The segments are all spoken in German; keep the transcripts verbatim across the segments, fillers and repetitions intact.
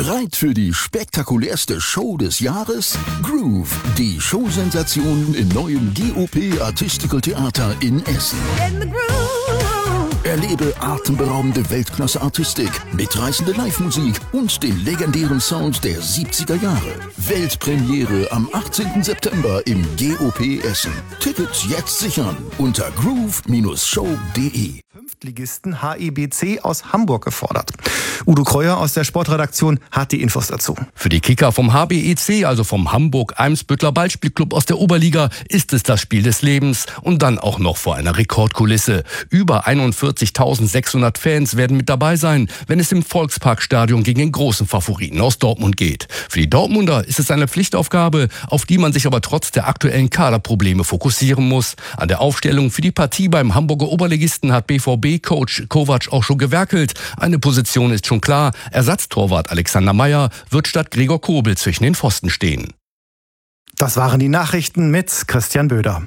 Bereit für die spektakulärste Show des Jahres? Groove, die Showsensation im neuen G O P Artistical Theater in Essen. In the groove. Erlebe atemberaubende Weltklasse-Artistik, mitreißende Live-Musik und den legendären Sound der siebziger Jahre. Weltpremiere am achtzehnten September im G O P Essen. Tickets jetzt sichern unter groove Show punkt de. Fünftligisten H I B C aus Hamburg gefordert. Udo Kreuer aus der Sportredaktion hat die Infos dazu. Für die Kicker vom H B E C, also vom Hamburg-Eimsbüttler Ballspielclub aus der Oberliga, ist es das Spiel des Lebens und dann auch noch vor einer Rekordkulisse. Über einundvierzigtausendsechshundert Fans werden mit dabei sein, wenn es im Volksparkstadion gegen den großen Favoriten aus Dortmund geht. Für die Dortmunder ist es eine Pflichtaufgabe, auf die man sich aber trotz der aktuellen Kaderprobleme fokussieren muss. An der Aufstellung für die Partie beim Hamburger Oberligisten hat B V B-Coach Kovac auch schon gewerkelt. Eine Position ist schon klar, Ersatztorwart Alexander Meyer wird statt Gregor Kobel zwischen den Pfosten stehen. Das waren die Nachrichten mit Christian Böder.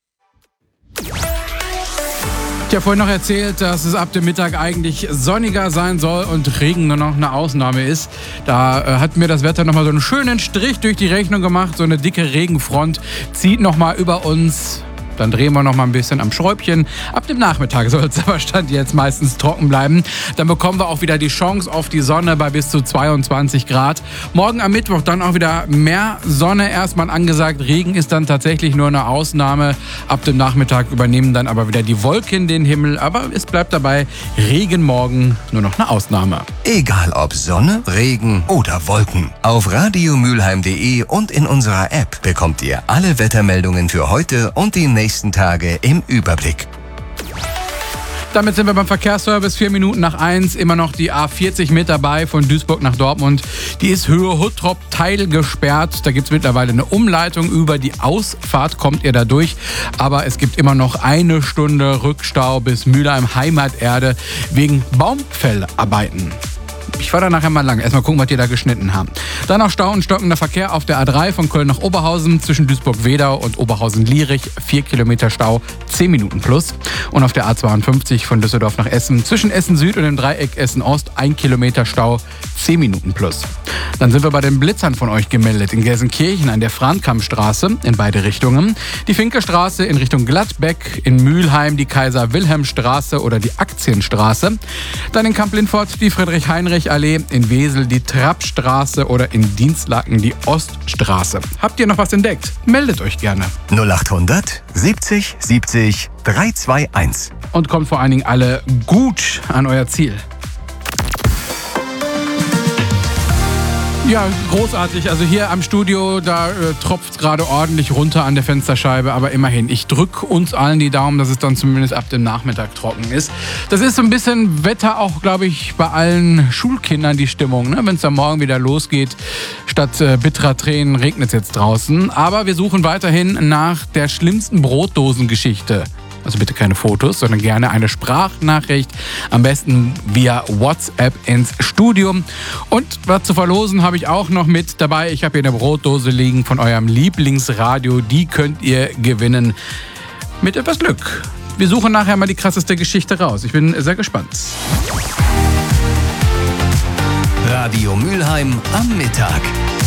Ich habe vorhin noch erzählt, dass es ab dem Mittag eigentlich sonniger sein soll und Regen nur noch eine Ausnahme ist. Da äh, hat mir das Wetter nochmal so einen schönen Strich durch die Rechnung gemacht. So eine dicke Regenfront zieht nochmal über uns. Dann drehen wir noch mal ein bisschen am Schräubchen. Ab dem Nachmittag soll es aber Stand jetzt meistens trocken bleiben. Dann bekommen wir auch wieder die Chance auf die Sonne bei bis zu zweiundzwanzig Grad. Morgen am Mittwoch dann auch wieder mehr Sonne erstmal angesagt. Regen ist dann tatsächlich nur eine Ausnahme. Ab dem Nachmittag übernehmen dann aber wieder die Wolken den Himmel. Aber es bleibt dabei, Regen morgen nur noch eine Ausnahme. Egal ob Sonne, Regen oder Wolken. Auf radio mülheim punkt de und in unserer App bekommt ihr alle Wettermeldungen für heute und die nächsten Tage im Überblick. Damit sind wir beim Verkehrsservice, vier Minuten nach eins, immer noch die A vierzig mit dabei von Duisburg nach Dortmund. Die ist Höhe Huttrop teilgesperrt. Da gibt es mittlerweile eine Umleitung. Über die Ausfahrt kommt ihr da durch. Aber es gibt immer noch eine Stunde Rückstau bis Mülheim Heimaterde wegen Baumfellarbeiten. Ich fahre da nachher mal lang. Erstmal gucken, was die da geschnitten haben. Dann noch Stau und stockender Verkehr auf der A drei von Köln nach Oberhausen zwischen Duisburg-Wedau und Oberhausen-Lierich. vier Kilometer Stau, zehn Minuten plus. Und auf der A zweiundfünfzig von Düsseldorf nach Essen zwischen Essen-Süd und dem Dreieck Essen-Ost. ein Kilometer Stau, zehn Minuten plus. Dann sind wir bei den Blitzern von euch gemeldet. In Gelsenkirchen an der Frahnkampfstraße in beide Richtungen. Die Finkestraße in Richtung Gladbeck. In Mülheim die Kaiser-Wilhelm-Straße oder die Aktienstraße. Dann in Kamp-Lindfort die Friedrich-Heinrich-Allee. In Wesel die Trappstraße oder in Dienstlaken die Oststraße. Habt ihr noch was entdeckt? Meldet euch gerne. null achthundert siebzig siebzig dreihunderteinundzwanzig. Und kommt vor allen Dingen alle gut an euer Ziel. Ja, großartig. Also hier am Studio, da äh, tropft es gerade ordentlich runter an der Fensterscheibe. Aber immerhin, ich drücke uns allen die Daumen, dass es dann zumindest ab dem Nachmittag trocken ist. Das ist so ein bisschen Wetter auch, glaube ich, bei allen Schulkindern die Stimmung. Ne? Wenn es dann morgen wieder losgeht, statt äh, bitterer Tränen regnet es jetzt draußen. Aber wir suchen weiterhin nach der schlimmsten Brotdosengeschichte. Also bitte keine Fotos, sondern gerne eine Sprachnachricht. Am besten via WhatsApp ins Studio. Und was zu verlosen habe ich auch noch mit dabei. Ich habe hier eine Brotdose liegen von eurem Lieblingsradio. Die könnt ihr gewinnen mit etwas Glück. Wir suchen nachher mal die krasseste Geschichte raus. Ich bin sehr gespannt. Radio Mülheim am Mittag.